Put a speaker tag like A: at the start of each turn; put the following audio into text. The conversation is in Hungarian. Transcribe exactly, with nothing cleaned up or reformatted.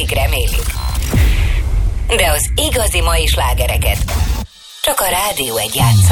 A: akik remélik. De az igazi mai slágereket csak a Rádió egy játsza.